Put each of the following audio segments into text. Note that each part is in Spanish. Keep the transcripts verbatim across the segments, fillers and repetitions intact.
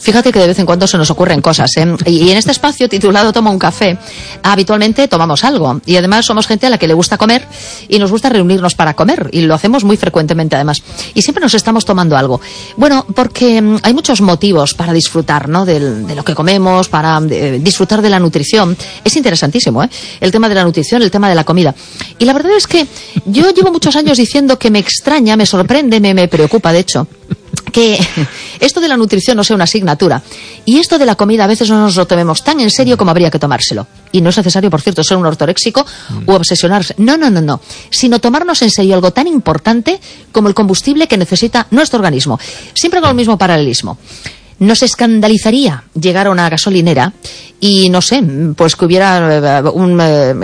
Fíjate que de vez en cuando se nos ocurren cosas, ¿eh? Y en este espacio titulado Toma un café, habitualmente tomamos algo. Y además somos gente a la que le gusta comer y nos gusta reunirnos para comer. Y lo hacemos muy frecuentemente además. Y siempre nos estamos tomando algo. Bueno, porque hay muchos motivos para disfrutar, ¿no? De, de lo que comemos, para de, disfrutar de la nutrición. Es interesantísimo, ¿eh? El tema de la nutrición, el tema de la comida. Y la verdad es que yo llevo muchos años diciendo que me extraña, me sorprende, me, me preocupa, de hecho, que esto de la nutrición no sea una asignatura. Y esto de la comida a veces no nos lo tomemos tan en serio como habría que tomárselo. Y no es necesario, por cierto, ser un ortoréxico mm. u obsesionarse. No, no, no, no. Sino tomarnos en serio algo tan importante como el combustible que necesita nuestro organismo. Siempre con el mismo paralelismo. Nos escandalizaría llegar a una gasolinera y, no sé, pues que hubiera un,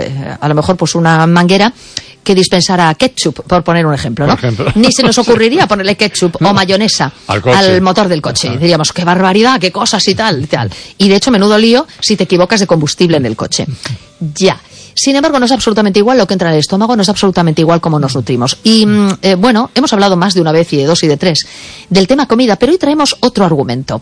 a lo mejor pues una manguera que dispensara ketchup, por poner un ejemplo, ¿no? Ejemplo. Ni se nos ocurriría ponerle ketchup no. o mayonesa al, al motor del coche. Ajá. Diríamos, qué barbaridad, qué cosas y tal, y tal. Y de hecho, menudo lío si te equivocas de combustible en el coche. Ya. Sin embargo, no es absolutamente igual lo que entra en el estómago, no es absolutamente igual cómo nos nutrimos. Y, eh, bueno, hemos hablado más de una vez y de dos y de tres del tema comida, pero hoy traemos otro argumento.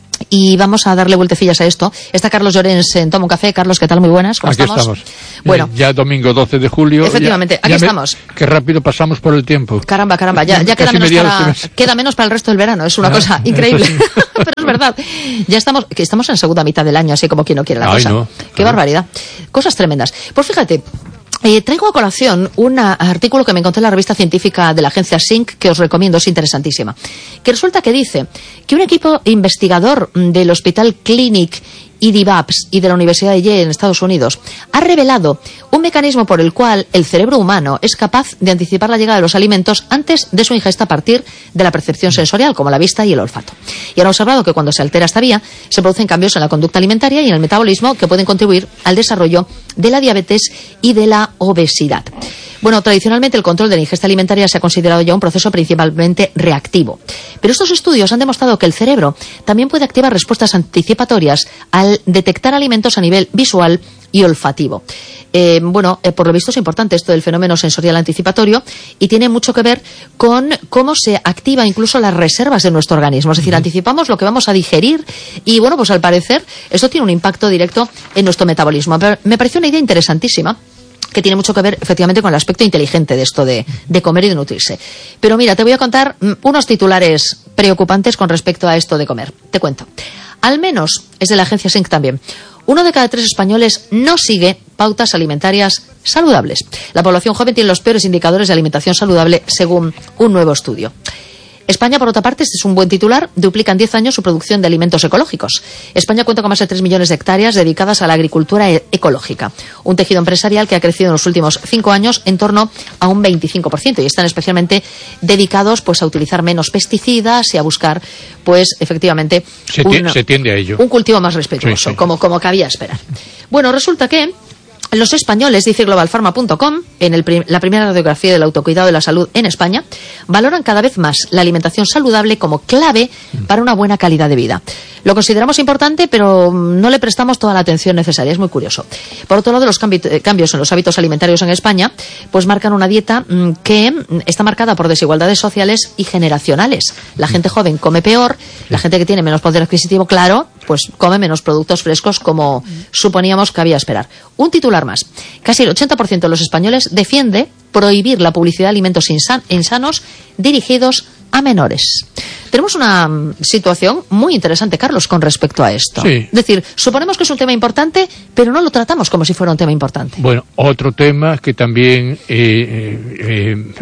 Y vamos a darle vueltecillas a esto. Está Carlos Llorens en Toma un Café. Carlos, ¿qué tal? Muy buenas. ¿Cómo aquí estamos? estamos. Bueno, ya domingo doce de julio. Efectivamente, ya, aquí ya estamos. Me, qué rápido pasamos por el tiempo. Caramba, caramba. Ya, ya queda, menos para, queda menos para el resto del verano. Es una ah, cosa increíble. Pero es verdad. Ya estamos, que estamos en segunda mitad del año, así como quien no quiere la Ay, cosa. No. Qué Ay. barbaridad. Cosas tremendas. Pues fíjate. Eh, traigo a colación un artículo que me encontré en la revista científica de la agencia S I N C, que os recomiendo, es interesantísima. Que resulta que dice que un equipo investigador del Hospital Clinic I D I B A P S y de la Universidad de Yale en Estados Unidos ha revelado un mecanismo por el cual el cerebro humano es capaz de anticipar la llegada de los alimentos antes de su ingesta a partir de la percepción sensorial, como la vista y el olfato. Y han observado que cuando se altera esta vía, se producen cambios en la conducta alimentaria y en el metabolismo que pueden contribuir al desarrollo de la diabetes y de la obesidad. Bueno, tradicionalmente el control de la ingesta alimentaria se ha considerado ya un proceso principalmente reactivo. Pero estos estudios han demostrado que el cerebro también puede activar respuestas anticipatorias al detectar alimentos a nivel visual y olfativo. Eh, bueno, eh, por lo visto es importante esto del fenómeno sensorial anticipatorio y tiene mucho que ver con cómo se activa incluso las reservas de nuestro organismo. Es decir, uh-huh. anticipamos lo que vamos a digerir y, bueno, pues al parecer esto tiene un impacto directo en nuestro metabolismo. Pero me pareció una idea interesantísima, que tiene mucho que ver efectivamente con el aspecto inteligente de esto de, de comer y de nutrirse. Pero mira, te voy a contar unos titulares preocupantes con respecto a esto de comer. Te cuento. Al menos, es de la agencia S I N C también, uno de cada tres españoles no sigue pautas alimentarias saludables. La población joven tiene los peores indicadores de alimentación saludable según un nuevo estudio. España, por otra parte, este es un buen titular, duplica en diez años su producción de alimentos ecológicos. España cuenta con más de tres millones de hectáreas dedicadas a la agricultura e- ecológica, un tejido empresarial que ha crecido en los últimos cinco años en torno a un veinticinco por ciento y están especialmente dedicados pues a utilizar menos pesticidas y a buscar pues efectivamente se, un, se tiende a ello. un cultivo más respetuoso, sí, sí. Como, como cabía esperar. Bueno, resulta que los españoles, dice global pharma punto com, en el prim- la primera radiografía del autocuidado de la salud en España, valoran cada vez más la alimentación saludable como clave para una buena calidad de vida. Lo consideramos importante, pero no le prestamos toda la atención necesaria. Es muy curioso. Por otro lado, los cambi- cambios en los hábitos alimentarios en España pues marcan una dieta mmm, que está marcada por desigualdades sociales y generacionales. La gente joven come peor, la gente que tiene menos poder adquisitivo, claro, pues come menos productos frescos como suponíamos que había esperar. Un titular más. Casi el ochenta por ciento de los españoles defiende prohibir la publicidad de alimentos insan- insanos dirigidos a menores. Tenemos una um, situación muy interesante, Carlos, con respecto a esto. Sí. Es decir, suponemos que es un tema importante, pero no lo tratamos como si fuera un tema importante. Bueno, otro tema que también eh, eh, eh,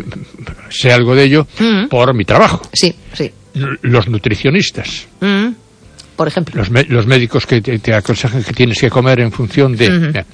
sé algo de ello mm. por mi trabajo. Sí, sí. Los nutricionistas. Mm. Por ejemplo. Los, me- los médicos que te, te aconsejan que tienes que comer en función de... Mm-hmm.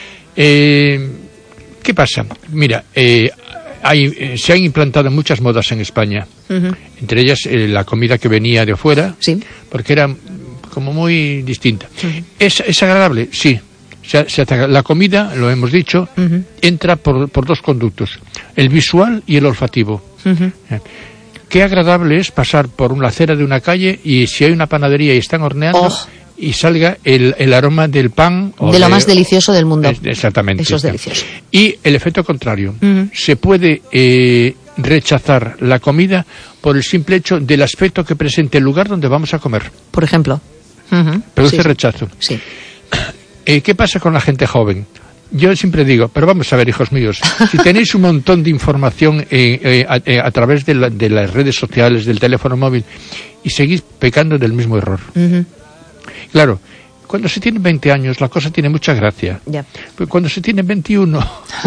Eh, ¿Qué pasa? Mira, eh, hay, eh, se han implantado muchas modas en España. Uh-huh. Entre ellas eh, la comida que venía de fuera, sí. porque era como muy distinta. Uh-huh. ¿Es, ¿Es agradable? Sí. Se, se, la comida, lo hemos dicho, uh-huh. entra por, por dos conductos, el visual y el olfativo. Uh-huh. Qué agradable es pasar por una acera de una calle y si hay una panadería y están horneando... Oh. Y salga el, el aroma del pan. O de lo de, más delicioso del mundo. Es, exactamente. Eso es delicioso. Y el efecto contrario. Uh-huh. Se puede eh, rechazar la comida por el simple hecho del aspecto que presente el lugar donde vamos a comer. Por ejemplo. Uh-huh. Produce sí, rechazo. Sí. Eh, ¿Qué pasa con la gente joven? Yo siempre digo, pero vamos a ver, hijos míos, si tenéis un montón de información eh, eh, a, eh, a través de, la, de las redes sociales, del teléfono móvil, y seguís pecando del mismo error. Uh-huh. Claro, cuando se tiene veinte años la cosa tiene mucha gracia. Yeah. Pero cuando se tiene veintiuno,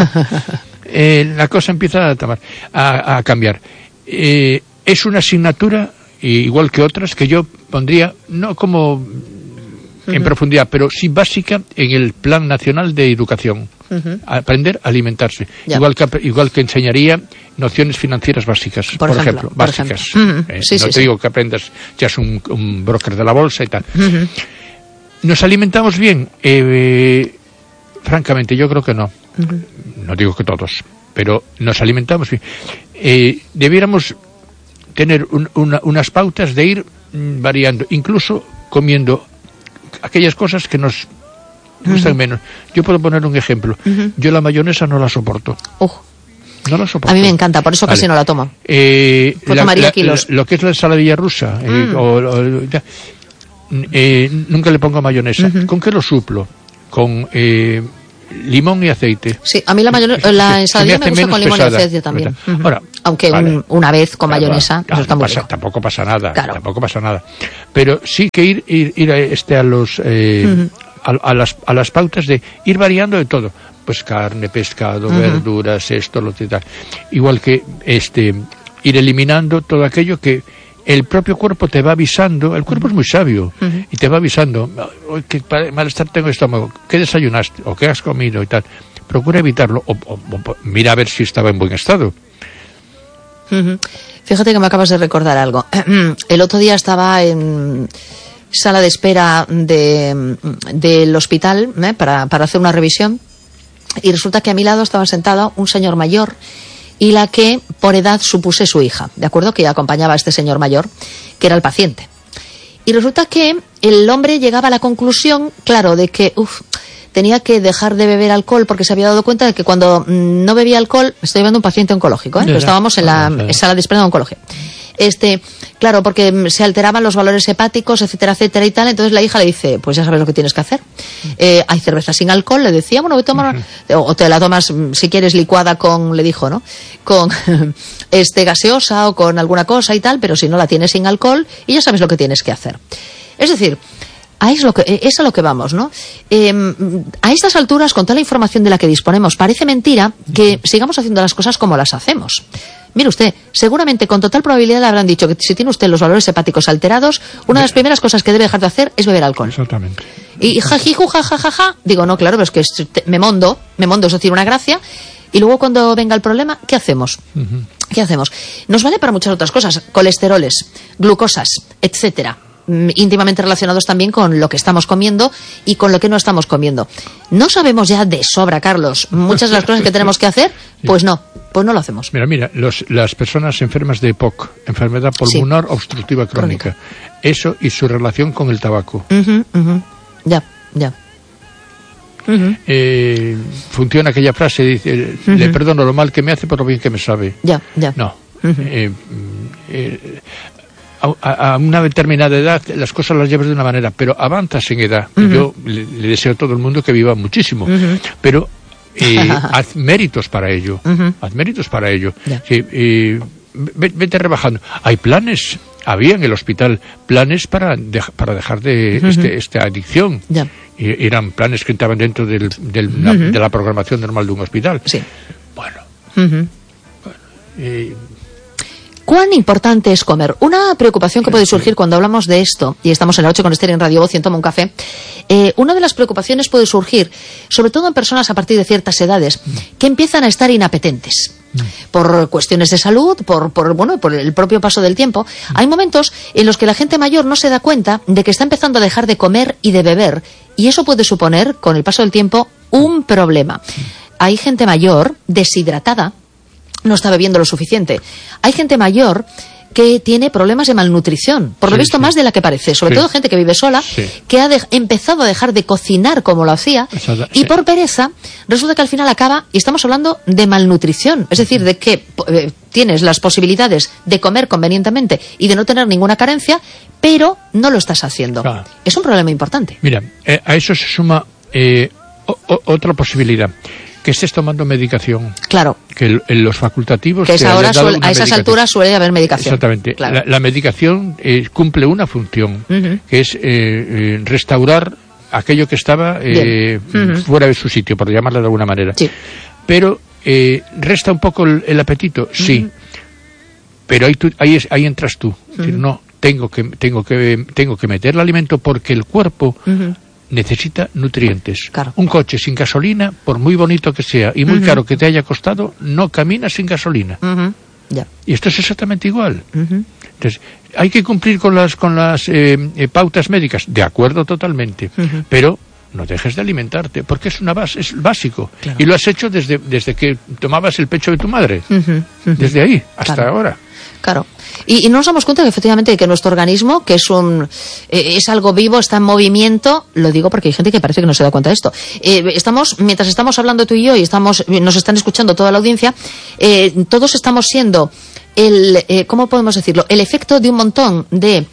eh, la cosa empieza a, tomar, a, a cambiar. Eh, es una asignatura, igual que otras, que yo pondría, no como... en uh-huh. profundidad, pero sí básica en el Plan Nacional de Educación. Uh-huh. Aprender a alimentarse. Yeah. Igual que igual que enseñaría nociones financieras básicas, por, por ejemplo, ejemplo, básicas. Por ejemplo. Uh-huh. eh, sí, no sí, te sí. digo que aprendas, ya es un, un broker de la bolsa y tal. Uh-huh. ¿Nos alimentamos bien? Eh, francamente, yo creo que no. Uh-huh. No digo que todos, pero nos alimentamos bien. Eh, debiéramos tener un, una, unas pautas de ir mm, variando, incluso comiendo aquellas cosas que nos gustan uh-huh. menos. Yo puedo poner un ejemplo. Uh-huh. Yo la mayonesa no la soporto. Uh. No la soporto. A mí me encanta, por eso vale. casi no la tomo. Eh, pues la, tomaría la, kilos. La, lo que es la ensaladilla rusa, mm. eh, o, o, ya, eh, nunca le pongo mayonesa. Uh-huh. ¿Con qué lo suplo? Con eh, limón y aceite. Sí, a mí la, mayonesa, la ensaladilla me, me gusta con limón pesada. y aceite también. Uh-huh. Ahora, Aunque vale. un, una vez con claro, mayonesa, claro, eso está no muy pasa, rico. Tampoco pasa nada, claro. tampoco pasa nada. Pero sí que ir ir, ir a, este, a los eh, uh-huh. a, a, las, a las pautas de ir variando de todo. Pues carne, pescado, uh-huh. verduras, esto, lo que tal. Igual que este ir eliminando todo aquello que el propio cuerpo te va avisando. El cuerpo uh-huh. es muy sabio uh-huh. y te va avisando. Oh, qué malestar tengo el estómago. ¿Qué desayunaste? ¿O qué has comido? Y tal. Procura evitarlo. O, o, o mira a ver si estaba en buen estado. Uh-huh. Fíjate que me acabas de recordar algo. El otro día estaba en sala de espera de, del hospital ¿eh? para, para hacer una revisión y resulta que a mi lado estaba sentado un señor mayor y la que por edad supuse su hija, ¿de acuerdo? Que acompañaba a este señor mayor, que era el paciente. Y resulta que el hombre llegaba a la conclusión, claro, de que uf, tenía que dejar de beber alcohol porque se había dado cuenta de que cuando no bebía alcohol, estoy llevando un paciente oncológico, ¿eh? Pero estábamos en la en sala de espera de oncología. Este, claro, porque se alteraban los valores hepáticos, etcétera, etcétera y tal. Entonces la hija le dice, pues ya sabes lo que tienes que hacer. Eh, hay cerveza sin alcohol, le decía, bueno, toma, uh-huh. o te la tomas si quieres licuada con, le dijo, ¿no? Con este gaseosa o con alguna cosa y tal, pero si no la tienes sin alcohol y ya sabes lo que tienes que hacer. Es decir, a es, lo que, es a lo que vamos, ¿no? Eh, a estas alturas, con toda la información de la que disponemos, parece mentira que sigamos haciendo las cosas como las hacemos. Mire usted, seguramente con total probabilidad le habrán dicho que si tiene usted los valores hepáticos alterados, una de las primeras cosas que debe dejar de hacer es beber alcohol. Exactamente. Y jajiju, jajajaja, digo, no, claro, pero es que me mondo, me mondo, es decir, una gracia. Y luego cuando venga el problema, ¿qué hacemos? Uh-huh. ¿Qué hacemos? Nos vale para muchas otras cosas, colesteroles, glucosas, etcétera. Íntimamente relacionados también con lo que estamos comiendo y con lo que no estamos comiendo. ¿No sabemos ya de sobra, Carlos, muchas de las cosas que tenemos que hacer? Pues no, pues no lo hacemos. Mira, mira, los, las personas enfermas de E P O C, enfermedad pulmonar sí. obstructiva crónica, crónica, eso y su relación con el tabaco. Uh-huh, uh-huh. Ya, ya. Uh-huh. Eh, funciona aquella frase, dice, uh-huh. le perdono lo mal que me hace por lo bien que me sabe. Ya, ya. No. Uh-huh. Eh, eh, A, a una determinada edad las cosas las llevas de una manera, pero avanzas en edad. Uh-huh. Yo le, le deseo a todo el mundo que viva muchísimo, uh-huh. pero eh, haz méritos para ello, uh-huh. haz méritos para ello. Yeah. Sí, eh, vete rebajando. Hay planes, había en el hospital planes para, de, para dejar de uh-huh. este, esta adicción. Yeah. Y eran planes que entraban dentro del, del, uh-huh. la, de la programación normal de un hospital. Sí. Bueno, uh-huh. bueno eh, ¿cuán importante es comer? Una preocupación que puede surgir cuando hablamos de esto, y estamos en la noche con Esther en Radio Voz y en Toma un Café, eh, una de las preocupaciones puede surgir, sobre todo en personas a partir de ciertas edades, que empiezan a estar inapetentes. Por cuestiones de salud, por, por, bueno, por el propio paso del tiempo. Hay momentos en los que la gente mayor no se da cuenta de que está empezando a dejar de comer y de beber, y eso puede suponer, con el paso del tiempo, un problema. Hay gente mayor deshidratada, no está bebiendo lo suficiente. Hay gente mayor que tiene problemas de malnutrición, por lo sí, visto sí. más de la que parece, sobre sí. todo gente que vive sola, sí. que ha de, empezado a dejar de cocinar como lo hacía, Exacto, y sí. por pereza resulta que al final acaba, y estamos hablando de malnutrición, es decir, de que eh, tienes las posibilidades de comer convenientemente y de no tener ninguna carencia, pero no lo estás haciendo. Claro. Es un problema importante. Mira, eh, a eso se suma eh, o, o, otra posibilidad, que estés tomando medicación. Claro. Que el, en los facultativos... Que es ahora suele, a esas medicación. alturas suele haber medicación. Exactamente. Claro. La, la medicación eh, cumple una función, uh-huh. que es eh, eh, restaurar aquello que estaba eh, uh-huh. fuera de su sitio, por llamarlo de alguna manera. Sí. Pero eh, resta un poco el, el apetito, sí. Uh-huh. Pero ahí, tú, ahí, es, ahí entras tú. Uh-huh. Es decir, no, tengo que, tengo, que, tengo que meter el alimento porque el cuerpo... Uh-huh. necesita nutrientes. Claro. Un coche sin gasolina, por muy bonito que sea y muy uh-huh. caro que te haya costado, no camina sin gasolina. Uh-huh. Yeah. Y esto es exactamente igual. Uh-huh. Entonces, hay que cumplir con las con las eh, eh, pautas médicas, de acuerdo totalmente, uh-huh. pero no dejes de alimentarte, porque es una base, es básico. Claro. Y lo has hecho desde desde que tomabas el pecho de tu madre. Uh-huh. Uh-huh. Desde ahí hasta claro. ahora. Claro. Y, y nos damos cuenta que efectivamente que nuestro organismo, que es un eh, es algo vivo, está en movimiento, lo digo porque hay gente que parece que no se da cuenta de esto. Eh, estamos, mientras estamos hablando tú y yo y estamos, nos están escuchando toda la audiencia, eh, todos estamos siendo el, eh, ¿cómo podemos decirlo? El efecto de un montón de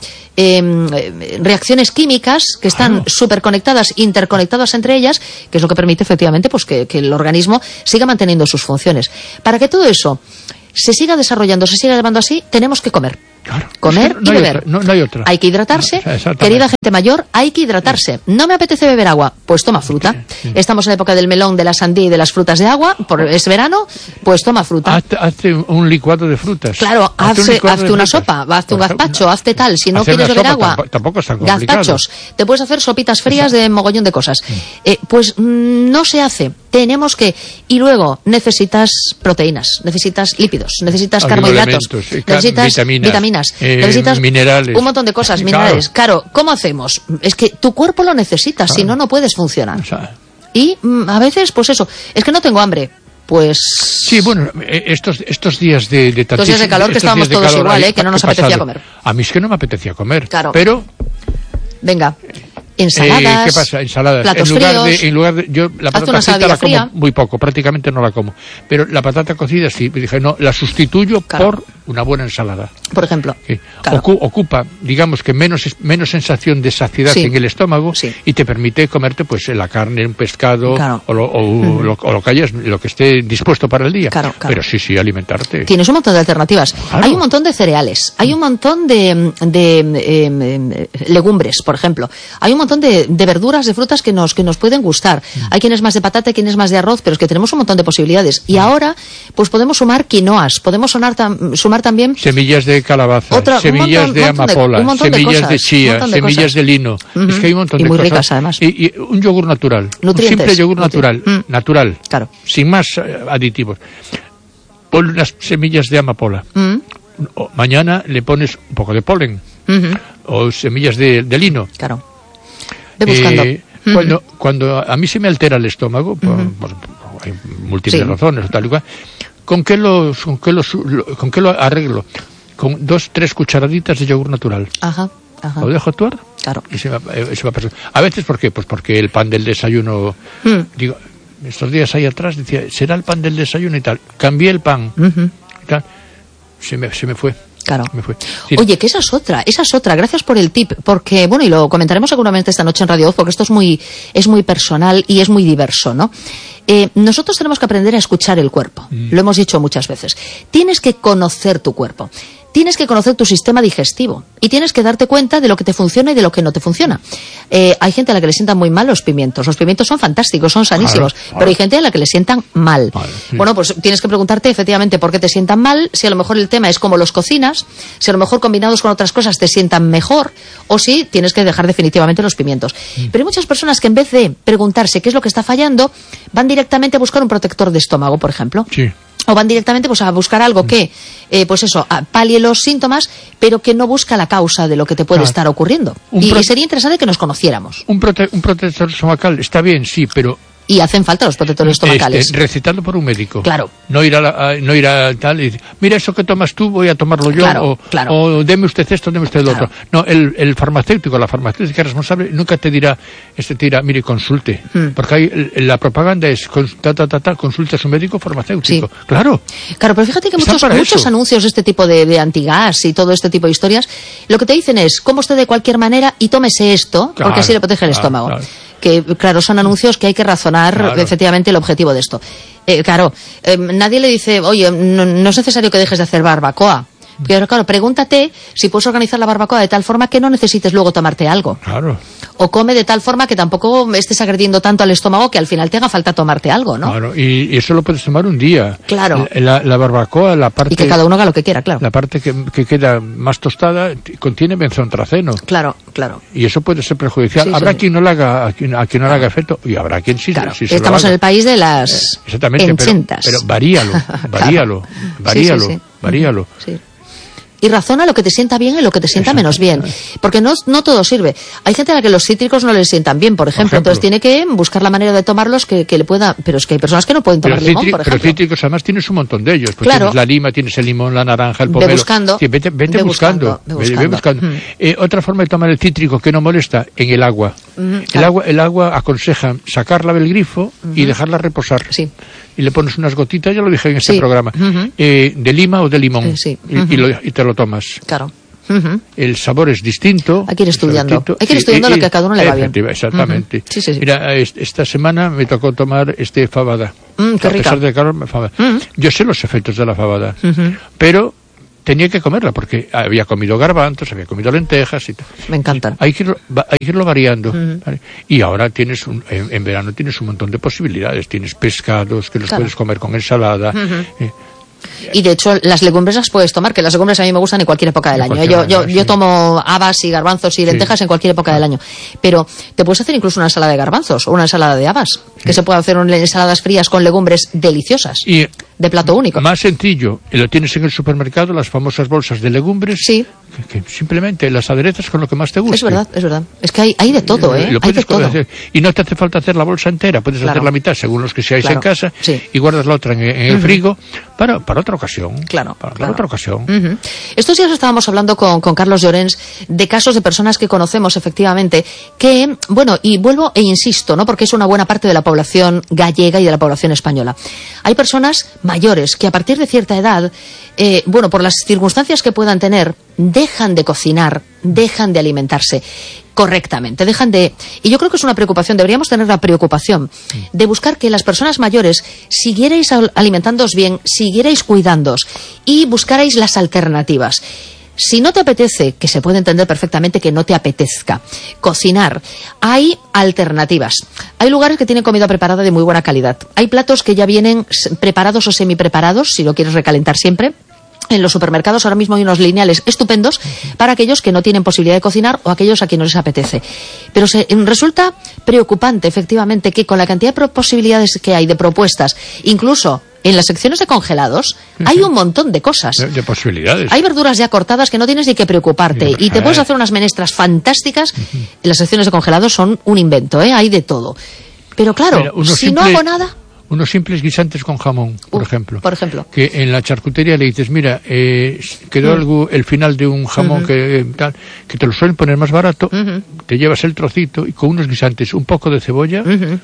eh, reacciones químicas que están claro. súper conectadas, interconectadas entre ellas, que es lo que permite efectivamente pues que, que el organismo siga manteniendo sus funciones. Para que todo eso se siga desarrollando, se siga llevando así, tenemos que comer. Claro. Comer es que no y beber. Otra, no, no hay otra. Hay que hidratarse. No, o sea, querida gente mayor, hay que hidratarse. No me apetece beber agua, pues toma fruta. Sí, sí. Estamos en la época del melón, de la sandía y de las frutas de agua, por, es verano, pues toma fruta. Hazte, hazte un licuado de frutas. Claro, hazte, hazte, hazte una sopa, hazte un gazpacho, no, hazte tal. Si no quieres beber agua, tampoco, tampoco es tan complicado. Gazpachos. Te puedes hacer sopitas frías de mogollón de cosas. Sí. Eh, pues mmm, no se hace. Tenemos que... Y luego necesitas proteínas, necesitas lípidos, necesitas carbohidratos, eh, necesitas vitaminas, vitaminas eh, necesitas minerales, un montón de cosas, minerales. Claro. claro, ¿cómo hacemos? Es que tu cuerpo lo necesita, claro. si no, no puedes funcionar. O sea, y mm, a veces, pues eso, es que no tengo hambre. Pues... Sí, bueno, estos estos días de... de estos días de calor, que estábamos todos calor, igual, ¿eh? Que no nos apetecía pasado. comer. A mí es que no me apetecía comer, claro. pero... Venga. Ensaladas, eh, ¿qué pasa? Ensaladas. platos en lugar fríos. De, en lugar de, yo la patata frita la como fría. muy poco, prácticamente no la como. Pero la patata cocida sí, dije, no, la sustituyo claro. por una buena ensalada. Por ejemplo. Sí. Claro. Ocu ocupa, digamos que menos menos sensación de saciedad sí. en el estómago sí. y te permite comerte pues la carne, un pescado claro. o, lo, o, mm. lo, o lo que hayas, lo que esté dispuesto para el día. Claro, claro. Pero sí, sí, alimentarte. Tienes un montón de alternativas. Claro. Hay un montón de cereales, hay un montón de, de eh, eh, legumbres, por ejemplo. Hay un montón de, de verduras, de frutas que nos que nos pueden gustar. Mm. Hay quienes más de patata, quienes más de arroz, pero es que tenemos un montón de posibilidades. Y mm. ahora, pues podemos sumar quinoas, podemos sonar tam, sumar también semillas de calabaza, otra, semillas montón, de amapola, de, semillas de, cosas, de chía, de semillas cosas. de lino. Uh-huh. Es que hay un montón y de muy cosas. ricas, además. Y, y un yogur natural, Nutrientes. un simple yogur natural, Mm. natural, claro. sin más uh, aditivos. Pon unas semillas de amapola. Mm. O, mañana le pones un poco de polen uh-huh. o semillas de, de lino. Claro. Ve buscando. Eh, uh-huh. Cuando, cuando a mí se me altera el estómago, por, uh-huh. por, por, hay múltiples sí. razones o tal y cual, ¿con qué lo, con qué lo, con qué lo arreglo? Con dos, tres cucharaditas de yogur natural. Ajá, ajá. Lo dejo actuar. Claro. Y se va, eh, se va a pasar. A veces, ¿por qué? Pues porque el pan del desayuno, mm. digo, estos días ahí atrás decía, será el pan del desayuno y tal. Cambié el pan uh-huh. y tal. Se me, se me fue. Claro. Me fue. Sí. Oye, que esa es otra, esa es otra. Gracias por el tip, porque, bueno, y lo comentaremos seguramente esta noche en Radio Voz, porque esto es muy, es muy personal y es muy diverso, ¿no? Eh, nosotros tenemos que aprender a escuchar el cuerpo. Mm. Lo hemos dicho muchas veces. Tienes que conocer tu cuerpo. Tienes que conocer tu sistema digestivo y tienes que darte cuenta de lo que te funciona y de lo que no te funciona. Eh, hay gente a la que le sientan muy mal los pimientos. Los pimientos son fantásticos, son sanísimos, claro, claro. pero hay gente a la que le sientan mal. Vale, sí. Bueno, pues tienes que preguntarte efectivamente por qué te sientan mal, si a lo mejor el tema es cómo los cocinas, si a lo mejor combinados con otras cosas te sientan mejor, o si tienes que dejar definitivamente los pimientos. Mm. Pero hay muchas personas que en vez de preguntarse qué es lo que está fallando, van directamente a buscar un protector de estómago, por ejemplo. Sí. O van directamente pues a buscar algo que, eh, pues eso, palie los síntomas, pero que no busca la causa de lo que te puede claro. estar ocurriendo. Y, y sería interesante que nos conociéramos. Un, prote un protector estomacal está bien, sí, pero y hacen falta los protectores estomacales. Este, recetado por un médico. Claro. No ir a, la, a, no ir a tal y decir, mira, eso que tomas tú, voy a tomarlo yo, claro, o, claro. o deme usted esto, deme usted lo claro. otro. No, el, el farmacéutico, la farmacéutica responsable, nunca te dirá, este te dirá, mire, consulte. Hmm. Porque hay, la propaganda es, ta, ta, ta, ta, consulte a su médico farmacéutico. Sí. Claro. Claro, pero fíjate que muchos, muchos anuncios de este tipo de, de antigas y todo este tipo de historias, lo que te dicen es, coma usted de cualquier manera y tómese esto, claro, porque así le protege el claro, estómago. Claro. Que, claro, son anuncios que hay que razonar claro. efectivamente el objetivo de esto. Eh, claro, eh, nadie le dice, oye, no, no es necesario que dejes de hacer barbacoa. Pero claro, pregúntate si puedes organizar la barbacoa de tal forma que no necesites luego tomarte algo. Claro. O come de tal forma que tampoco estés agrediendo tanto al estómago que al final te haga falta tomarte algo, ¿no? Claro, y, y eso lo puedes tomar un día. Claro. La, la barbacoa, la parte... Y que cada uno haga lo que quiera, claro. La parte que, que queda más tostada contiene benzoantraceno. Claro, claro. Y eso puede ser perjudicial. Sí, habrá sí. quien no le haga, a quien, a quien no le haga efecto, y habrá quien sí, claro. sí se Estamos lo haga. En el país de las eh, exactamente, enchentas. Pero, pero varíalo, varíalo, claro. varíalo, sí, sí, sí. varíalo. Sí. Y razona lo que te sienta bien y lo que te sienta menos bien. Porque no, no todo sirve. Hay gente a la que los cítricos no les sientan bien, por ejemplo. Por ejemplo. Entonces tiene que buscar la manera de tomarlos que, que le pueda... Pero es que hay personas que no pueden tomar pero limón, citri, por ejemplo. Pero cítricos además tienes un montón de ellos. Pues claro. Tienes la lima, tienes el limón, la naranja, el pomelo. Ve buscando. Sí, vete vete ve buscando. buscando, ve buscando. Ve buscando. Hmm. Eh, otra forma de tomar el cítrico que no molesta, en el agua. Mm, el claro. agua el agua aconseja sacarla del grifo uh-huh. y dejarla reposar. Sí. Y le pones unas gotitas, ya lo dije en este sí. programa, uh-huh. eh, de lima o de limón. Sí. Uh-huh. y, y, lo, y te lo tomas. Claro. Uh-huh. El sabor es distinto. Hay que ir estudiando. Hay que ir estudiando sí, lo que a cada uno le va bien. Exactamente. Uh-huh. Sí, sí, sí. Mira, esta semana me tocó tomar este fabada. Mm, qué a rica. pesar de calor, fabada. Uh-huh. Yo sé los efectos de la fabada, uh-huh. pero tenía que comerla porque había comido garbanzos, había comido lentejas y tal. Me encantan. Hay que irlo, hay que irlo variando. Uh-huh. ¿vale? Y ahora tienes un, en, en verano tienes un montón de posibilidades. Tienes pescados que los claro. puedes comer con ensalada. Uh-huh. Eh, Y de hecho las legumbres las puedes tomar, que las legumbres a mí me gustan en cualquier época del en año. Yo, manera, yo, sí. yo tomo habas y garbanzos y lentejas sí. en cualquier época ah. del año. Pero te puedes hacer incluso una ensalada de garbanzos o una ensalada de habas, sí. que se puede hacer en ensaladas frías con legumbres deliciosas, y de plato único. Más sencillo, lo tienes en el supermercado, las famosas bolsas de legumbres, sí. que, que simplemente las aderezas con lo que más te guste. Es verdad, es verdad. Es que hay, hay de todo, ¿eh? Lo hay de todo. Hacer. Y no te hace falta hacer la bolsa entera, puedes claro. hacer la mitad según los que seáis claro. en casa sí. y guardas la otra en, en el uh-huh. frigo para, para otra ocasión. Claro. Para, claro. para otra ocasión. Uh-huh. Estos días estábamos hablando con, con Carlos Llorens de casos de personas que conocemos efectivamente que, bueno, y vuelvo e insisto, ¿no? Porque es una buena parte de la población gallega y de la población española. Hay personas mayores que a partir de cierta edad, eh, bueno, por las circunstancias que puedan tener, dejan de cocinar, dejan de alimentarse correctamente, dejan de... Y yo creo que es una preocupación, deberíamos tener la preocupación de buscar que las personas mayores siguierais alimentándoos bien, siguierais cuidándoos y buscarais las alternativas. Si no te apetece, que se puede entender perfectamente que no te apetezca cocinar, hay alternativas. Hay lugares que tienen comida preparada de muy buena calidad. Hay platos que ya vienen preparados o semipreparados, si lo quieres recalentar siempre. En los supermercados ahora mismo hay unos lineales estupendos para aquellos que no tienen posibilidad de cocinar o aquellos a quienes no les apetece. Pero se, resulta preocupante, efectivamente, que con la cantidad de posibilidades que hay de propuestas, incluso en las secciones de congelados, uh-huh. hay un montón de cosas. De, de posibilidades. Hay verduras ya cortadas que no tienes ni que preocuparte. Sí, y te puedes hacer unas menestras fantásticas. Uh-huh. En las secciones de congelados son un invento, ¿eh? Hay de todo. Pero claro, Mira, si simple... no hago nada... Unos simples guisantes con jamón, por uh, ejemplo. Por ejemplo. Que en la charcutería le dices, mira, eh, quedó uh-huh. algo, el final de un jamón uh-huh. que tal, que te lo suelen poner más barato, uh-huh. te llevas el trocito y con unos guisantes, un poco de cebolla uh-huh.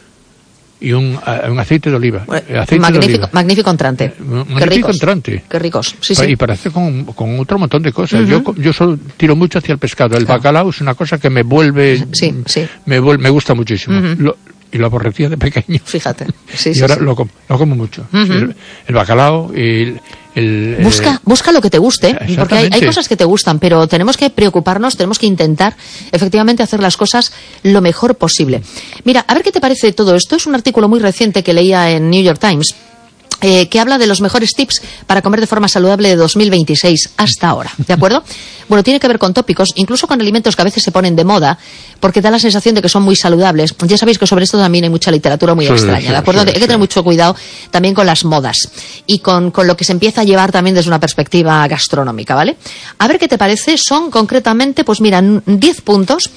y un, uh, un aceite de oliva. Bueno, aceite magnífico, de oliva. magnífico entrante. Eh, magnífico entrante. Qué ricos. Sí, para, sí. Y para hacer con, con otro montón de cosas. Uh-huh. Yo yo solo tiro mucho hacia el pescado. El claro. bacalao es una cosa que me vuelve... Sí, sí. Me, vuelve, me gusta muchísimo. Uh-huh. Lo, y lo aborrecía de pequeño. Fíjate. Sí, y sí, ahora sí. Lo, lo como mucho. Uh-huh. el, el bacalao y el... El, busca, eh, busca lo que te guste, porque hay, hay cosas que te gustan, pero tenemos que preocuparnos, tenemos que intentar efectivamente hacer las cosas lo mejor posible. Mira, a ver qué te parece todo esto. Es un artículo muy reciente que leía en New York Times, eh, que habla de los mejores tips para comer de forma saludable de dos mil veintiséis hasta ahora, ¿de acuerdo? Bueno, tiene que ver con tópicos, incluso con alimentos que a veces se ponen de moda, porque da la sensación de que son muy saludables. Ya sabéis que sobre esto también hay mucha literatura muy sí, extraña, ¿de acuerdo? Sí, sí, hay que tener mucho cuidado también con las modas y con, con lo que se empieza a llevar también desde una perspectiva gastronómica, ¿vale? A ver qué te parece. Son concretamente, pues mira, diez puntos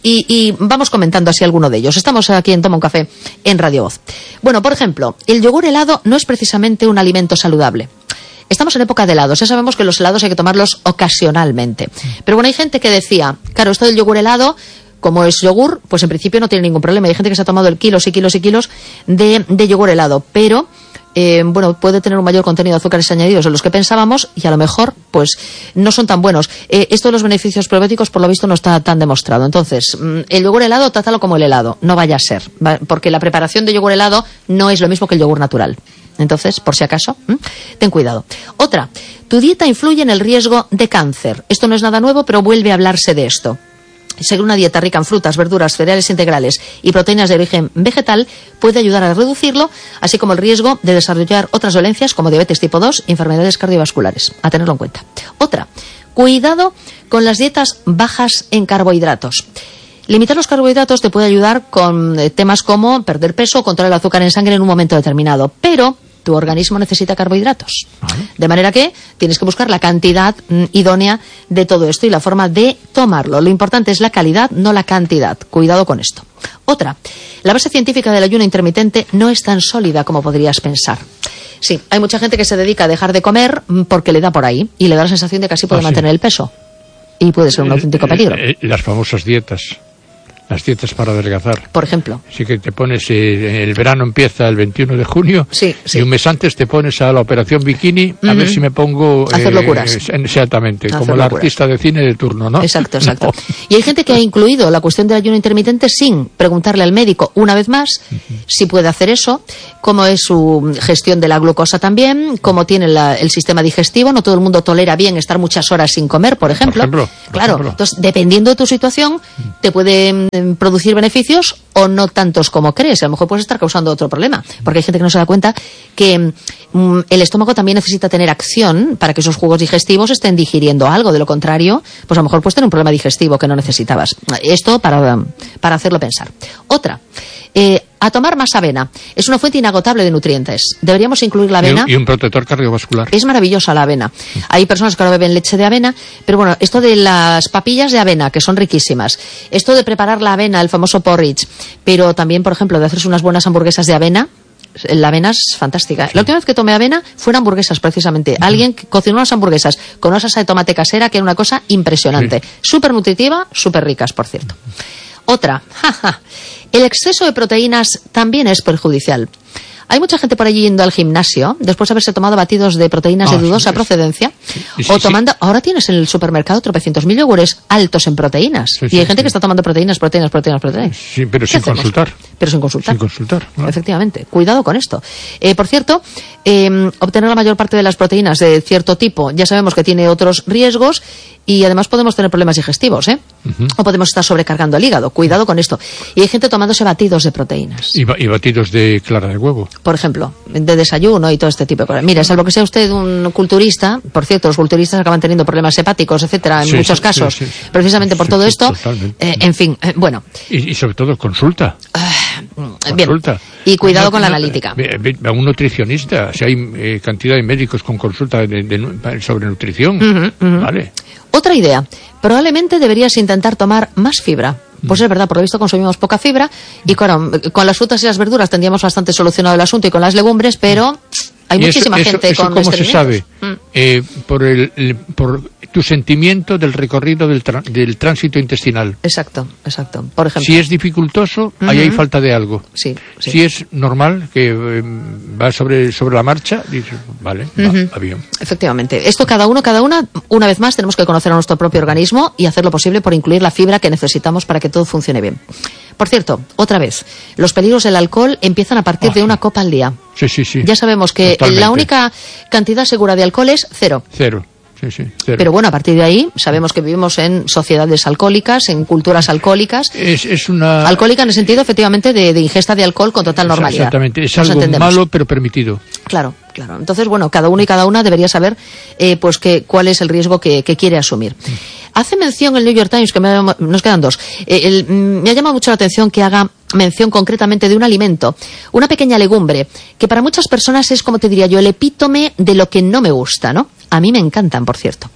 y, y vamos comentando así alguno de ellos. Estamos aquí en Toma un Café en Radio Voz. Bueno, por ejemplo, el yogur helado no es precisamente un alimento saludable. Estamos en época de helados, ya sabemos que los helados hay que tomarlos ocasionalmente. Pero bueno, hay gente que decía, claro, esto del yogur helado, como es yogur, pues en principio no tiene ningún problema. Hay gente que se ha tomado el kilos y kilos y kilos de, de yogur helado, pero eh, bueno, puede tener un mayor contenido de azúcares añadidos de los que pensábamos y a lo mejor pues no son tan buenos. Eh, esto de los beneficios probióticos por lo visto no está tan demostrado. Entonces, el yogur helado, trátalo como el helado, no vaya a ser, porque la preparación de yogur helado no es lo mismo que el yogur natural. Entonces, por si acaso, ¿m? ten cuidado. Otra, tu dieta influye en el riesgo de cáncer. Esto no es nada nuevo, pero vuelve a hablarse de esto. Seguir una dieta rica en frutas, verduras, cereales integrales y proteínas de origen vegetal puede ayudar a reducirlo, así como el riesgo de desarrollar otras dolencias como diabetes tipo dos y enfermedades cardiovasculares. A tenerlo en cuenta. Otra, cuidado con las dietas bajas en carbohidratos. Limitar los carbohidratos te puede ayudar con temas como perder peso o controlar el azúcar en sangre en un momento determinado, pero tu organismo necesita carbohidratos. ¿Vale? De manera que tienes que buscar la cantidad mm, idónea de todo esto y la forma de tomarlo. Lo importante es la calidad, no la cantidad. Cuidado con esto. Otra, la base científica del ayuno intermitente no es tan sólida como podrías pensar. Sí, hay mucha gente que se dedica a dejar de comer porque le da por ahí y le da la sensación de que así puede ah, mantener sí. el peso. Y puede ser un auténtico peligro. Eh, eh, las famosas dietas. Las dietas para adelgazar. Por ejemplo. Sí que te pones, eh, el verano empieza el veintiuno de junio sí, sí. y un mes antes te pones a la operación bikini a uh-huh. ver si me pongo... A hacer eh, locuras. Exactamente, hacer como locuras. La artista de cine de turno, ¿no? Exacto, exacto. No. Y hay gente que ha incluido la cuestión del ayuno intermitente sin preguntarle al médico una vez más uh-huh. si puede hacer eso, cómo es su gestión de la glucosa también, cómo tiene la, el sistema digestivo. No todo el mundo tolera bien estar muchas horas sin comer, por ejemplo. Por ejemplo por claro, ejemplo. Entonces, dependiendo de tu situación, te puede mm, producir beneficios o no tantos como crees. A lo mejor puedes estar causando otro problema, porque hay gente que no se da cuenta que mm, el estómago también necesita tener acción para que esos jugos digestivos estén digiriendo algo. De lo contrario, pues a lo mejor puedes tener un problema digestivo que no necesitabas. Esto para, para hacerlo pensar. Otra, eh, a tomar más avena. Es una fuente inagotable de nutrientes. Deberíamos incluir la avena. Y un, y un protector cardiovascular. Es maravillosa la avena. Hay personas que ahora beben leche de avena, pero bueno, esto de las papillas de avena, que son riquísimas. Esto de preparar la avena, el famoso porridge, pero también, por ejemplo, de hacerse unas buenas hamburguesas de avena. La avena es fantástica. Sí. La última vez que tomé avena fueron hamburguesas, precisamente. Uh-huh. Alguien cocinó unas hamburguesas con una salsa de tomate casera, que era una cosa impresionante. Sí. Súper nutritiva, súper ricas, por cierto. Otra, jaja, el exceso de proteínas también es perjudicial. Hay mucha gente por allí yendo al gimnasio después de haberse tomado batidos de proteínas ah, de dudosa sí, procedencia sí, sí, o tomando, sí. ahora tienes en el supermercado tropecientos mil yogures altos en proteínas sí, sí, y hay gente sí. que está tomando proteínas, proteínas, proteínas, proteínas. Sí, pero sin hacemos? consultar. Pero sin consultar. Sin consultar. Claro. Efectivamente. Cuidado con esto. Eh, por cierto, eh, obtener la mayor parte de las proteínas de cierto tipo ya sabemos que tiene otros riesgos y además podemos tener problemas digestivos, ¿eh? Uh-huh. O podemos estar sobrecargando el hígado. Cuidado con esto. Y hay gente tomándose batidos de proteínas. Y, y batidos de clara de huevo. Por ejemplo, de desayuno y todo este tipo de cosas. Mira, salvo que sea usted un culturista, por cierto, los culturistas acaban teniendo problemas hepáticos, etcétera, en sí, muchos sí, casos, sí, sí, sí. precisamente por sí, todo sí, esto. Eh, en fin, eh, bueno. Y, y sobre todo, consulta. Uh, consulta. Bien. Y cuidado no, con la no, analítica. A un nutricionista, si hay eh, cantidad de médicos con consulta de, de, sobre nutrición, uh-huh, uh-huh. ¿vale? Otra idea, probablemente deberías intentar tomar más fibra. Pues es verdad, por lo visto consumimos poca fibra y claro, con las frutas y las verduras tendríamos bastante solucionado el asunto y con las legumbres, pero hay muchísima eso, gente eso, con ¿cómo se sabe? Mm. Eh, por, el, el, por tu sentimiento del recorrido del, tra del tránsito intestinal. Exacto, exacto. Por ejemplo. Si es dificultoso, uh-huh. ahí hay falta de algo. Sí, sí. Si es normal, que eh, va sobre, sobre la marcha, dices, vale, uh-huh. va, va bien. Efectivamente. Esto cada uno, cada una, una vez más tenemos que conocer a nuestro propio organismo y hacer lo posible por incluir la fibra que necesitamos para que todo funcione bien. Por cierto, otra vez, los peligros del alcohol empiezan a partir oh, de una copa al día. Sí, sí, sí. Ya sabemos que Totalmente. La única cantidad segura de alcohol es cero. Cero. Sí, sí, cero. Pero bueno, a partir de ahí sabemos que vivimos en sociedades alcohólicas, en culturas alcohólicas. Es, es una... Alcohólica en el sentido, efectivamente, de, de ingesta de alcohol con total normalidad. Exactamente, es algo malo pero permitido. Claro, claro. Entonces, bueno, cada uno y cada una debería saber eh, pues que, cuál es el riesgo que, que quiere asumir. Mm. Hace mención el New York Times, que me, nos quedan dos, eh, el, me ha llamado mucho la atención que haga mención concretamente de un alimento, una pequeña legumbre, que para muchas personas es, como te diría yo, el epítome de lo que no me gusta, ¿no? A mí me encantan, por cierto.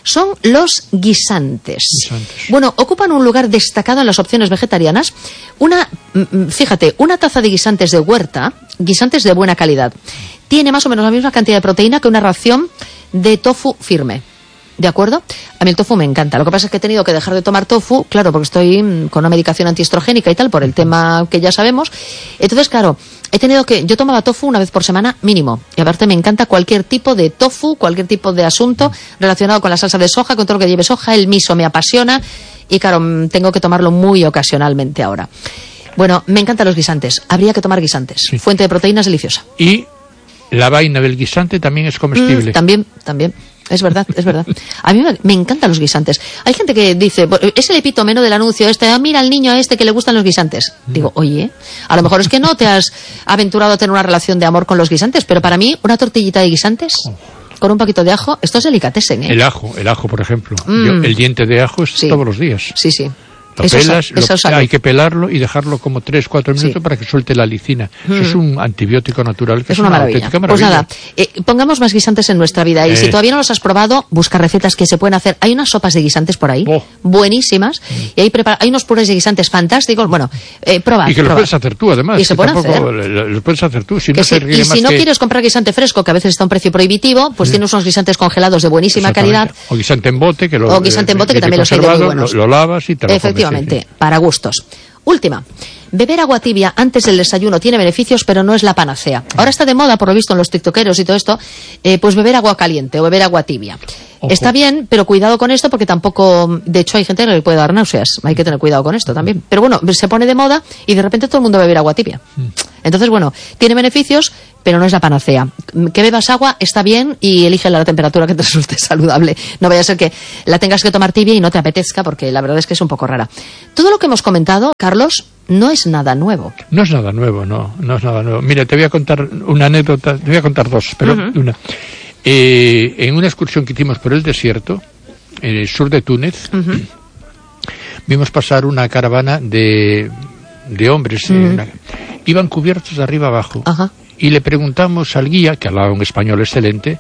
son los guisantes. Guisantes. Bueno, ocupan un lugar destacado en las opciones vegetarianas. Una, fíjate, una taza de guisantes de huerta, guisantes de buena calidad, tiene más o menos la misma cantidad de proteína que una ración de tofu firme. ¿De acuerdo? A mí el tofu me encanta. Lo que pasa es que he tenido que dejar de tomar tofu, claro, porque estoy con una medicación antiestrogénica y tal, por el tema que ya sabemos. Entonces, claro, he tenido que... Yo tomaba tofu una vez por semana mínimo. Y aparte me encanta cualquier tipo de tofu, cualquier tipo de asunto relacionado con la salsa de soja, con todo lo que lleve soja. El miso me apasiona y, claro, tengo que tomarlo muy ocasionalmente ahora. Bueno, me encantan los guisantes. Habría que tomar guisantes. Sí. Fuente de proteínas deliciosa. Y la vaina del guisante también es comestible. Mm, también, también. Es verdad, es verdad. A mí me, me encantan los guisantes. Hay gente que dice, es el epítome, ¿no?, del anuncio este, ah, mira al niño a este que le gustan los guisantes. Digo, oye, a lo mejor es que no te has aventurado a tener una relación de amor con los guisantes, pero para mí una tortillita de guisantes con un poquito de ajo, esto es delicatessen, ¿eh? El ajo, el ajo, por ejemplo. Mm. Yo, el diente de ajo es sí. todos los días. Sí, sí. Lo eso pelas, sal, eso lo, hay que pelarlo y dejarlo como tres, cuatro minutos sí. para que suelte la lisina. Mm. Eso es un antibiótico natural que es, es una, una maravilla. auténtica Pues maravilla. nada, eh, pongamos más guisantes en nuestra vida y eh. si todavía no los has probado, busca recetas que se pueden hacer. Hay unas sopas de guisantes por ahí, oh. buenísimas, mm. y hay, prepara hay unos purés de guisantes fantásticos. Bueno, eh, probad. Y que los probad. puedes hacer tú, además. Y se pueden hacer. Los puedes hacer tú. Si que no si, y si no que... quieres comprar guisante fresco, que a veces está a un precio prohibitivo, pues sí. tienes unos guisantes congelados de buenísima calidad. O guisante en bote, que lo, o guisante en bote, que también los hay de muy buenos. Lo, lo lavas y te lo Efectivamente, comes, sí, sí. para gustos. Última. Beber agua tibia antes del desayuno tiene beneficios, pero no es la panacea. Ahora está de moda, por lo visto en los tiktokeros y todo esto, eh, pues beber agua caliente o beber agua tibia. Ojo. Está bien, pero cuidado con esto porque tampoco... De hecho, hay gente que le puede dar náuseas. Hay que tener cuidado con esto también. Pero bueno, se pone de moda y de repente todo el mundo va a beber agua tibia. Entonces, bueno, tiene beneficios, pero no es la panacea. Que bebas agua está bien y elige la temperatura que te resulte saludable. No vaya a ser que la tengas que tomar tibia y no te apetezca, porque la verdad es que es un poco rara. Todo lo que hemos comentado, Carlos, no es nada nuevo. No es nada nuevo, no, no es nada nuevo. Mira, te voy a contar una anécdota, te voy a contar dos, pero uh-huh. una. Eh, en una excursión que hicimos por el desierto, en el sur de Túnez, uh-huh. vimos pasar una caravana de, de hombres. Uh-huh. una, iban cubiertos de arriba abajo. Uh-huh. Y le preguntamos al guía, que hablaba un español excelente,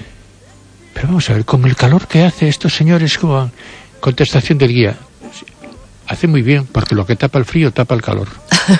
pero vamos a ver, con el calor que hace estos señores, como contestación del guía, hace muy bien, porque lo que tapa el frío tapa el calor.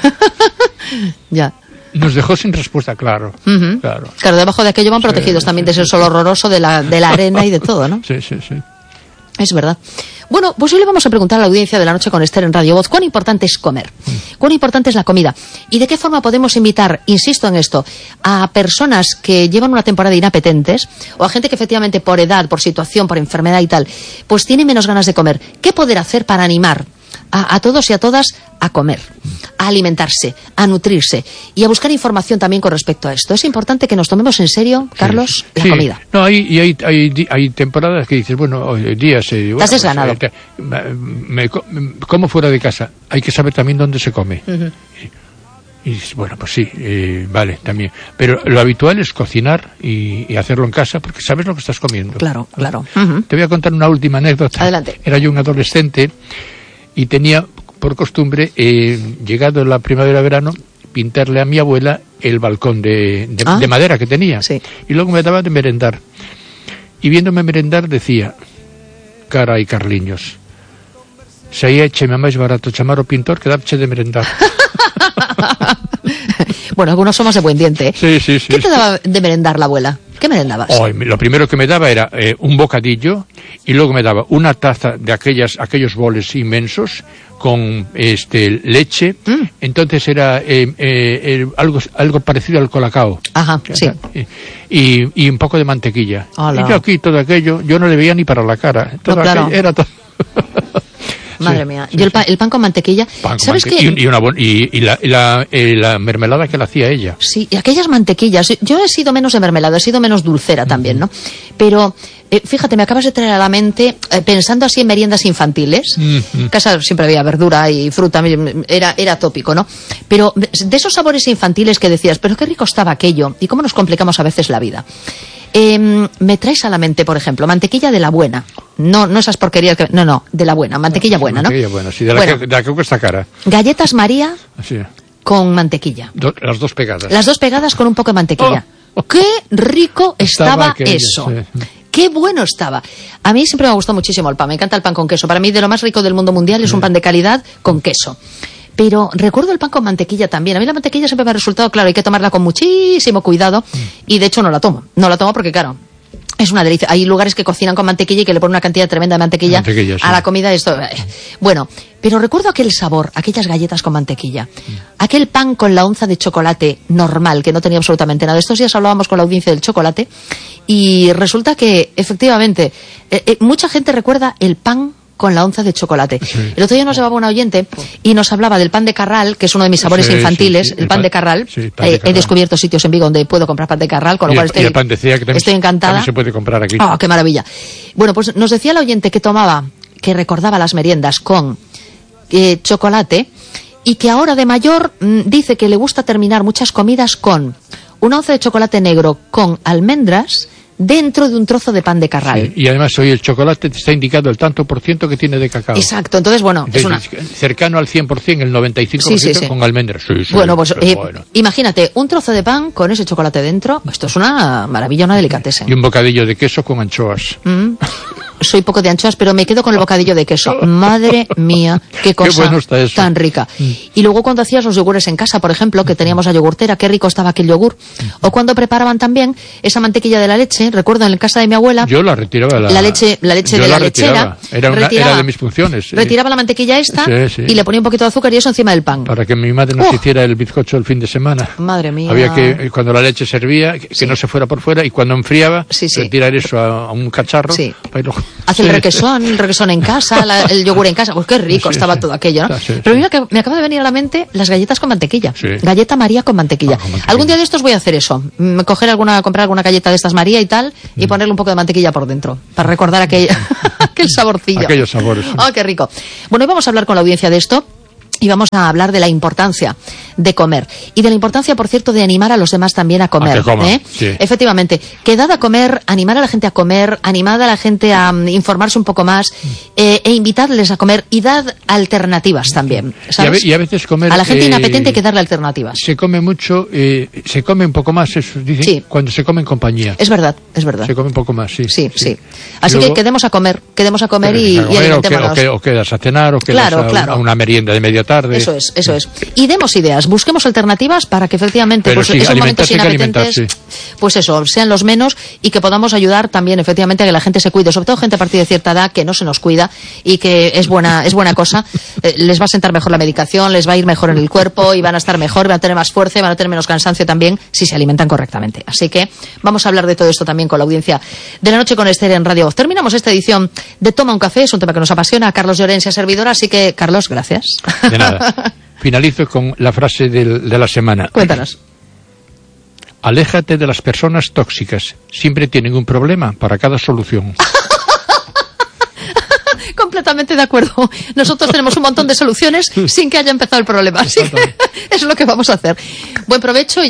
Ya. Nos dejó sin respuesta, claro. Uh-huh. Claro. Claro, debajo de aquello van protegidos sí, también sí, de ese sol horroroso de la, de la arena y de todo, ¿no? Sí, sí, sí. Es verdad. Bueno, pues hoy le vamos a preguntar a la audiencia de La Noche con Esther en Radio Voz, ¿cuán importante es comer? ¿Cuán importante es la comida? ¿Y de qué forma podemos invitar, insisto en esto, a personas que llevan una temporada inapetentes o a gente que efectivamente por edad, por situación, por enfermedad y tal, pues tiene menos ganas de comer? ¿Qué poder hacer para animar a, a todos y a todas a comer, a alimentarse, a nutrirse y a buscar información también con respecto a esto? Es importante que nos tomemos en serio, Carlos, sí, la sí. comida. No, hay, y hay, hay, hay temporadas que dices, bueno, días... Eh, bueno, Estás desganado. Pues, eh, me, me, como fuera de casa. Hay que saber también dónde se come. Uh-huh. Y, y bueno, pues sí, eh, vale, también. Pero lo habitual es cocinar y, y hacerlo en casa porque sabes lo que estás comiendo. Claro, claro. Uh-huh. Te voy a contar una última anécdota. Adelante. Era yo un adolescente y tenía por costumbre, eh, llegado la primavera-verano, pintarle a mi abuela el balcón de, de, ah, de madera que tenía. Sí. Y luego me daba de merendar. Y viéndome merendar decía, carai, Carliños, se ia eche máis barato chamar o pintor que darche de merendar. Bueno, algunos somos de buen diente, ¿eh? Sí, sí, sí. ¿Qué te daba de merendar la abuela? ¿Qué merendabas? Oh, lo primero que me daba era eh, un bocadillo y luego me daba una taza de aquellas aquellos boles inmensos con este leche. Mm. Entonces era eh, eh, algo algo parecido al colacao. Ajá, sí. Y, y un poco de mantequilla. Hola. Y yo aquí todo aquello, yo no le veía ni para la cara. Todo no, claro. aquello, era todo. Madre sí, mía. Sí, Yo el, pa sí. el pan con mantequilla. Pan con ¿Sabes mante qué? Y, y, una y, y, la, y la, eh, la mermelada que la hacía ella. Sí, y aquellas mantequillas. Yo he sido menos de mermelada, he sido menos dulcera también, ¿no? Pero, eh, fíjate, me acabas de traer a la mente, eh, pensando así en meriendas infantiles, en casa siempre había verdura y fruta, era, era tópico, ¿no? Pero de esos sabores infantiles que decías, pero qué rico estaba aquello, y cómo nos complicamos a veces la vida. Eh, me traes a la mente, por ejemplo, mantequilla de la buena. No, no esas porquerías que... No, no, de la buena, mantequilla buena, mantequilla ¿no? buena, sí, de la, bueno, que, de la que cuesta cara. Galletas María sí. con mantequilla. Do, las dos pegadas. Las dos pegadas con un poco de mantequilla. Oh, oh. ¡Qué rico estaba, estaba aquello, eso! Sí. ¡Qué bueno estaba! A mí siempre me gustó muchísimo el pan, me encanta el pan con queso. Para mí, de lo más rico del mundo mundial es un pan de calidad con queso. Pero recuerdo el pan con mantequilla también. A mí la mantequilla siempre me ha resultado, claro, hay que tomarla con muchísimo cuidado y de hecho no la tomo. No la tomo porque, claro, es una delicia. Hay lugares que cocinan con mantequilla y que le ponen una cantidad tremenda de mantequilla, mantequilla sí. a la comida. Esto, bueno, pero recuerdo aquel sabor, aquellas galletas con mantequilla, mm. aquel pan con la onza de chocolate normal, que no tenía absolutamente nada. Estos días hablábamos con la audiencia del chocolate y resulta que, efectivamente, eh, eh, mucha gente recuerda el pan con la onza de chocolate. Sí. El otro día nos llevaba un oyente y nos hablaba del pan de Carral, que es uno de mis sabores sí, infantiles, sí, sí. El, el pan, pan de Carral. Sí, pan de eh, Carral. He descubierto sitios en Vigo donde puedo comprar pan de Carral, con lo y cual el, estoy, y el pan decía que también, estoy encantada. También se puede comprar aquí. ¡Oh, qué maravilla! Bueno, pues nos decía el oyente que tomaba, que recordaba las meriendas con eh, chocolate y que ahora de mayor mmm, dice que le gusta terminar muchas comidas con una onza de chocolate negro con almendras dentro de un trozo de pan de Carral. Sí, y además hoy el chocolate te está indicando el tanto por ciento que tiene de cacao. Exacto, entonces bueno, entonces, es una... cercano al cien por ciento, el noventa y cinco por ciento sí, sí, sí. con almendras. Sí, sí, bueno, pues eh, bueno. imagínate, un trozo de pan con ese chocolate dentro, esto es una maravilla, una delicatessen. Y un bocadillo de queso con anchoas. Mm. Soy poco de anchoas, pero me quedo con el bocadillo de queso. Madre mía, qué cosa qué bueno está eso. Tan rica. Mm. Y luego cuando hacías los yogures en casa, por ejemplo, que teníamos la yogurtera, qué rico estaba aquel yogur. Mm. O cuando preparaban también esa mantequilla de la leche, recuerdo en casa de mi abuela. Yo la retiraba. La, la leche, la leche de la, la lechera. Era, una, retiraba, era de mis funciones. Sí. Retiraba la mantequilla esta sí, sí. y le ponía un poquito de azúcar y eso encima del pan. Para que mi madre nos oh. hiciera el bizcocho el fin de semana. Madre mía. Había que, cuando la leche servía, que, sí. que no se fuera por fuera y cuando enfriaba, sí, sí. retirar eso a, a un cacharro. Sí. Lo... Hace el requesón. El requesón en casa, la, el yogur en casa, pues qué rico sí, estaba sí. todo aquello, ¿no? Sí, Pero sí. mira que me acaba de venir a la mente las galletas con mantequilla. Sí. Galleta María con mantequilla. Ah, con mantequilla. Algún día de estos voy a hacer eso, coger alguna, comprar alguna galleta de estas María y tal, y mm. ponerle un poco de mantequilla por dentro, para recordar aquel, aquel saborcillo. Aquellos sabores. Oh, qué rico. Bueno, hoy vamos a hablar con la audiencia de esto. Y vamos a hablar de la importancia de comer. Y de la importancia, por cierto, de animar a los demás también a comer. A que coman, ¿eh? Sí. Efectivamente. Que dad a comer, animar a la gente a comer, animad a la gente a um, informarse un poco más, eh, e invitadles a comer y dad alternativas también. ¿Sabes? Y, a, y a veces comer... A la gente eh, inapetente hay que darle alternativas. Se come mucho, eh, se come un poco más, eso, dicen, sí. cuando se come en compañía. Es verdad, es verdad. Se come un poco más, sí. Sí, sí. sí. Así luego, que quedemos a comer, quedemos a comer y, a comer, y alimentémonos. O, que, o, que, o quedas a cenar, o quedas claro, a, claro. a una merienda de media tarde. Eso es, eso es. Y demos ideas, busquemos alternativas para que efectivamente pues, sí, esos momentos inapetentes, pues eso, sean los menos y que podamos ayudar también efectivamente a que la gente se cuide, sobre todo gente a partir de cierta edad que no se nos cuida y que es buena, es buena cosa, eh, les va a sentar mejor la medicación, les va a ir mejor en el cuerpo y van a estar mejor, van a tener más fuerza, van a tener menos cansancio también si se alimentan correctamente. Así que vamos a hablar de todo esto también con la audiencia de la noche con Esther en Radio Voz. Terminamos esta edición de Toma un Café, es un tema que nos apasiona, a Carlos Llorens, servidora, así que Carlos, gracias. De nada. Finalizo con la frase del, de la semana. Cuéntanos. Aléjate de las personas tóxicas. Siempre tienen un problema para cada solución. Completamente de acuerdo. Nosotros tenemos un montón de soluciones sin que haya empezado el problema. Así que eso es lo que vamos a hacer. Buen provecho y